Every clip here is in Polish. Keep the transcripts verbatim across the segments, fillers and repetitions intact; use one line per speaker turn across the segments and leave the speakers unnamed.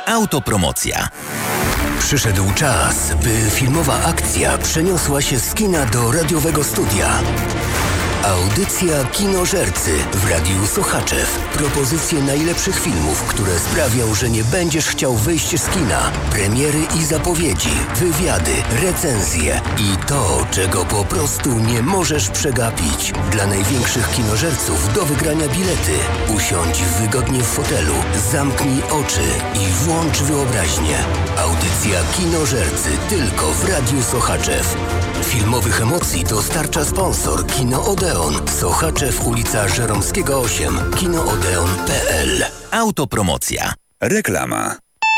Autopromocja.
Przyszedł czas, by filmowa akcja przeniosła się z kina do radiowego studia. Audycja Kinożercy w Radiu Sochaczew. Propozycje najlepszych filmów, które sprawią, że nie będziesz chciał wyjść z kina. Premiery i zapowiedzi, wywiady, recenzje i to, czego po prostu nie możesz przegapić. Dla największych kinożerców do wygrania bilety. Usiądź wygodnie w fotelu, zamknij oczy i włącz wyobraźnię. Audycja Kinożercy tylko w Radiu Sochaczew. Filmowych emocji dostarcza sponsor Kino Odeon. Sochaczew, ulica Żeromskiego osiem. kinoodeon kropka p l.
Autopromocja.
Reklama.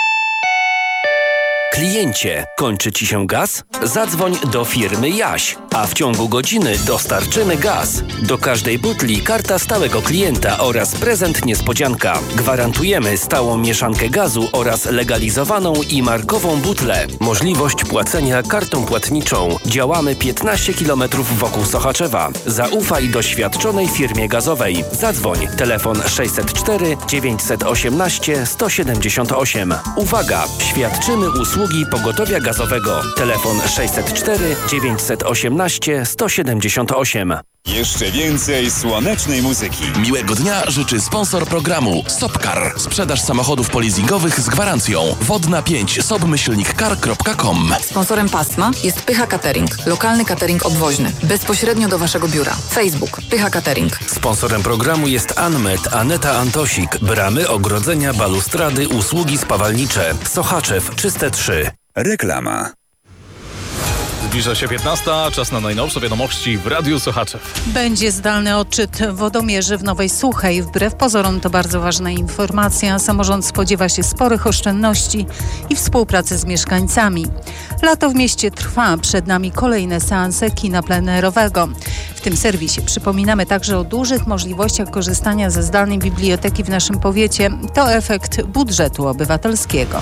Kliencie, kończy Ci się gaz? Zadzwoń do firmy Jaś, a w ciągu godziny dostarczymy gaz. Do każdej butli karta stałego klienta oraz prezent niespodzianka. Gwarantujemy stałą mieszankę gazu oraz legalizowaną i markową butlę. Możliwość płacenia kartą płatniczą. Działamy piętnaście kilometrów wokół Sochaczewa. Zaufaj doświadczonej firmie gazowej. Zadzwoń. Telefon sześćset cztery dziewięćset osiemnaście sto siedemdziesiąt osiem. Uwaga! Świadczymy usługi pogotowia gazowego. Telefon sześćset cztery dziewięćset osiemnaście sto siedemdziesiąt osiem.
Jeszcze więcej słonecznej muzyki.
Miłego dnia życzy sponsor programu Sopcar. Sprzedaż samochodów polizingowych z gwarancją. Wodna pięć sobmyślnik car kropka com.
Sponsorem pasma jest Pycha Catering. Lokalny catering obwoźny. Bezpośrednio do Waszego biura. Facebook Pycha Catering.
Sponsorem programu jest Anmet, Aneta Antosik. Bramy, ogrodzenia, balustrady, usługi spawalnicze. Sochaczew Czyste trzy.
Reklama.
Zbliża się piętnasta, czas na najnowsze wiadomości w Radiu Sochaczew.
Będzie zdalny odczyt wodomierzy w Nowej Suchej. Wbrew pozorom to bardzo ważna informacja. Samorząd spodziewa się sporych oszczędności i współpracy z mieszkańcami. Lato w mieście trwa, przed nami kolejne seanse kina plenerowego. W tym serwisie przypominamy także o dużych możliwościach korzystania ze zdalnej biblioteki w naszym powiecie. To efekt budżetu obywatelskiego.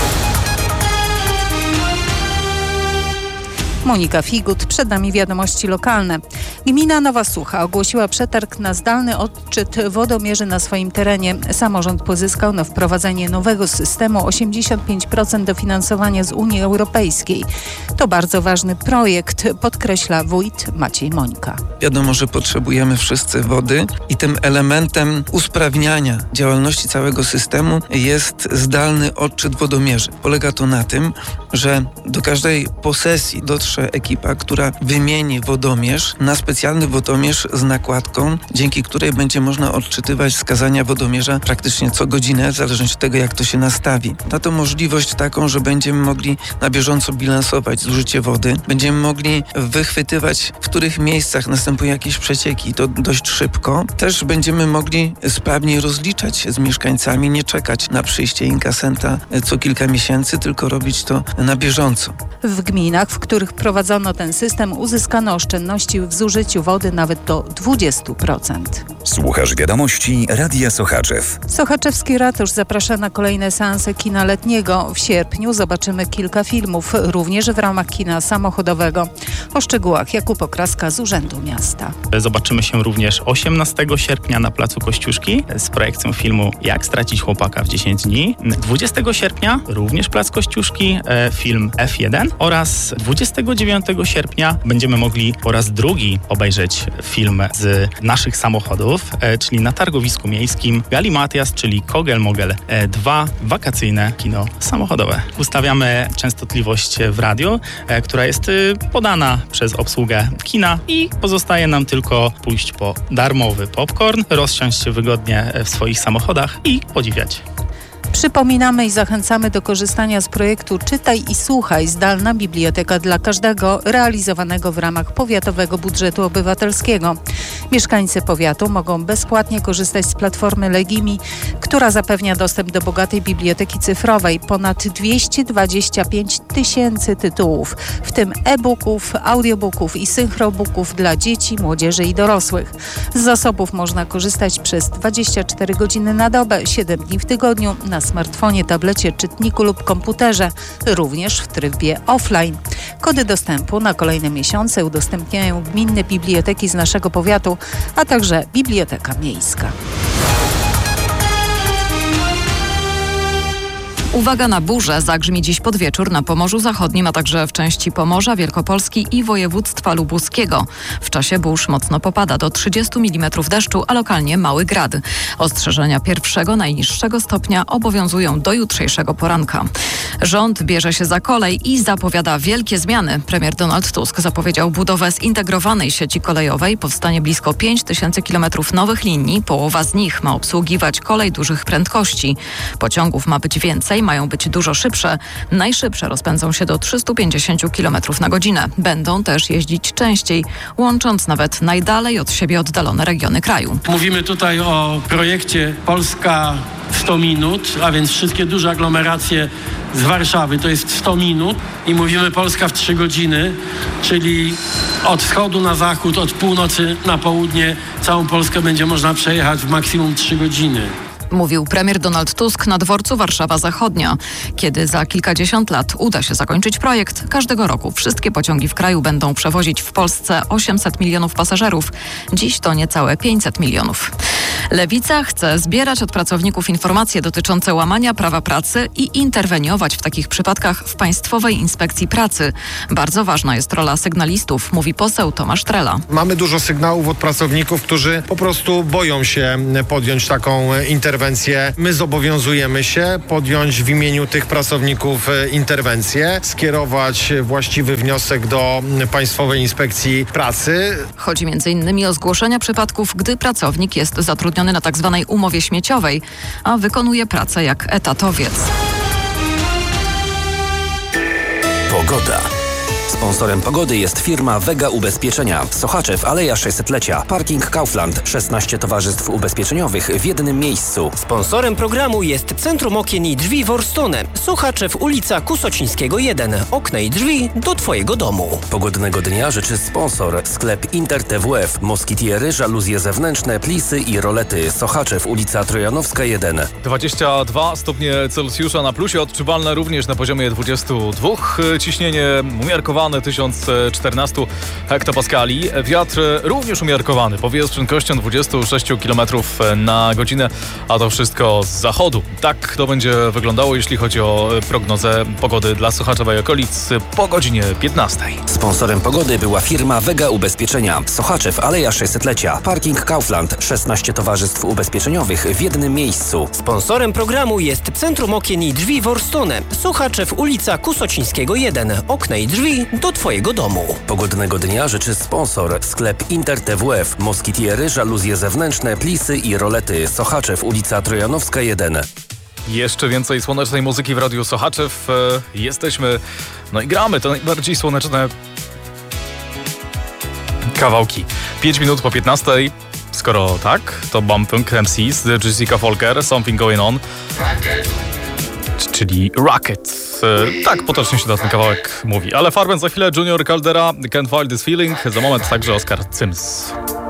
Monika Figut, przed nami wiadomości lokalne. Gmina Nowa Sucha ogłosiła przetarg na zdalny odczyt wodomierzy na swoim terenie. Samorząd pozyskał na wprowadzenie nowego systemu osiemdziesiąt pięć procent dofinansowania z Unii Europejskiej. To bardzo ważny projekt, podkreśla wójt Maciej Mońka.
Wiadomo, że potrzebujemy wszyscy wody i tym elementem usprawniania działalności całego systemu jest zdalny odczyt wodomierzy. Polega to na tym, że do każdej posesji dotrze ekipa, która wymieni wodomierz na specjalny wodomierz z nakładką, dzięki której będzie można odczytywać wskazania wodomierza praktycznie co godzinę, w zależności od tego, jak to się nastawi. Da to możliwość taką, że będziemy mogli na bieżąco bilansować zużycie wody, będziemy mogli wychwytywać, w których miejscach następują jakieś przecieki, to dość szybko. Też będziemy mogli sprawniej rozliczać się z mieszkańcami, nie czekać na przyjście inkasenta co kilka miesięcy, tylko robić to na bieżąco.
W gminach, w których prowadzono ten system, uzyskano oszczędności w zużyciu wody nawet do dwadzieścia procent.
Słuchasz wiadomości Radia Sochaczew.
Sochaczewski Ratusz zaprasza na kolejne seanse kina letniego. W sierpniu zobaczymy kilka filmów, również w ramach kina samochodowego. O szczegółach Jakub Okraska z Urzędu Miasta.
Zobaczymy się również osiemnastego sierpnia na Placu Kościuszki z projekcją filmu Jak stracić chłopaka w dziesięć dni. dwudziestego sierpnia również Plac Kościuszki, film F jeden oraz dwudziestego dziewiątego sierpnia będziemy mogli po raz drugi obejrzeć film z naszych samochodów, czyli na targowisku miejskim Galimatias, czyli Kogel Mogel dwa, wakacyjne kino samochodowe. Ustawiamy częstotliwość w radiu, która jest podana przez obsługę kina i pozostaje nam tylko pójść po darmowy popcorn, rozsiąść się wygodnie w swoich samochodach i podziwiać.
Przypominamy i zachęcamy do korzystania z projektu Czytaj i Słuchaj, zdalna biblioteka dla każdego, realizowanego w ramach powiatowego budżetu obywatelskiego. Mieszkańcy powiatu mogą bezpłatnie korzystać z platformy Legimi, która zapewnia dostęp do bogatej biblioteki cyfrowej. Ponad dwieście dwadzieścia pięć tysięcy tytułów, w tym e-booków, audiobooków i synchrobooków dla dzieci, młodzieży i dorosłych. Z zasobów można korzystać przez dwadzieścia cztery godziny na dobę, siedem dni w tygodniu, na smartfonie, tablecie, czytniku lub komputerze, również w trybie offline. Kody dostępu na kolejne miesiące udostępniają gminne biblioteki z naszego powiatu, a także Biblioteka Miejska.
Uwaga na burzę, zagrzmi dziś pod wieczór na Pomorzu Zachodnim, a także w części Pomorza, Wielkopolski i województwa lubuskiego. W czasie burz mocno popada do trzydziestu milimetrów deszczu, a lokalnie mały grad. Ostrzeżenia pierwszego, najniższego stopnia obowiązują do jutrzejszego poranka. Rząd bierze się za kolej i zapowiada wielkie zmiany. Premier Donald Tusk zapowiedział budowę zintegrowanej sieci kolejowej, powstanie blisko pięć tysięcy kilometrów nowych linii, połowa z nich ma obsługiwać kolej dużych prędkości. Pociągów ma być więcej, mają być dużo szybsze. Najszybsze rozpędzą się do trzystu pięćdziesięciu kilometrów na godzinę. Będą też jeździć częściej, łącząc nawet najdalej od siebie oddalone regiony kraju.
Mówimy tutaj o projekcie Polska sto minut, a więc wszystkie duże aglomeracje z Warszawy to jest sto minut i mówimy Polska w trzy godziny, czyli od wschodu na zachód, od północy na południe całą Polskę będzie można przejechać w maksimum trzy godziny.
Mówił premier Donald Tusk na dworcu Warszawa Zachodnia. Kiedy za kilkadziesiąt lat uda się zakończyć projekt, każdego roku wszystkie pociągi w kraju będą przewozić w Polsce osiemset milionów pasażerów. Dziś to niecałe pięćset milionów. Lewica chce zbierać od pracowników informacje dotyczące łamania prawa pracy i interweniować w takich przypadkach w Państwowej Inspekcji Pracy. Bardzo ważna jest rola sygnalistów, mówi poseł Tomasz Trela.
Mamy dużo sygnałów od pracowników, którzy po prostu boją się podjąć taką interwencję. My zobowiązujemy się podjąć w imieniu tych pracowników interwencję, skierować właściwy wniosek do Państwowej Inspekcji Pracy.
Chodzi między innymi o zgłoszenia przypadków, gdy pracownik jest zatrudniony na tzw. umowie śmieciowej, a wykonuje pracę jak etatowiec.
Pogoda. Sponsorem pogody jest firma Vega Ubezpieczenia. Sochaczew, Aleja sześćsetlecia. Parking Kaufland. szesnaście towarzystw ubezpieczeniowych w jednym miejscu.
Sponsorem programu jest Centrum Okien i Drzwi Worstone. Sochaczew, ulica Kusocińskiego jeden. Okna i drzwi do Twojego domu.
Pogodnego dnia życzy sponsor. Sklep Inter T W F. Moskitiery, żaluzje zewnętrzne, plisy i rolety. Sochaczew, ulica Trojanowska jeden.
dwadzieścia dwa stopnie Celsjusza na plusie, odczuwalne również na poziomie dwudziestu dwóch. Ciśnienie umiarkowane tysiąc czternaście hektopaskali. Wiatr również umiarkowany, powieje z prędkością dwadzieścia sześć kilometrów na godzinę, a to wszystko z zachodu. Tak to będzie wyglądało, jeśli chodzi o prognozę pogody dla Sochaczewa i okolic po godzinie piętnastej.
Sponsorem pogody była firma Vega Ubezpieczenia. Sochaczew, Aleja sześćsetlecia. Parking Kaufland. szesnaście towarzystw ubezpieczeniowych w jednym miejscu.
Sponsorem programu jest Centrum Okien i Drzwi Worstone. Sochaczew, ulica Kusocińskiego jeden. Okna i drzwi do Twojego domu.
Pogodnego dnia życzy sponsor. Sklep Inter T W F. Moskitiery, żaluzje zewnętrzne, plisy i rolety. Sochaczew, ulica Trojanowska jeden.
Jeszcze więcej słonecznej muzyki w Radiu Sochaczew. E, jesteśmy, no i gramy te najbardziej słoneczne kawałki. pięć minut po piętnastej. Skoro tak, to Bumping M Cs, Jessica Folker, Something Going On. Czyli Rocket. Tak, potocznie się na ten kawałek mówi. Ale Farben za chwilę, Junior Caldera, Can't Fight This Feeling. Za moment także Oskar Cyms.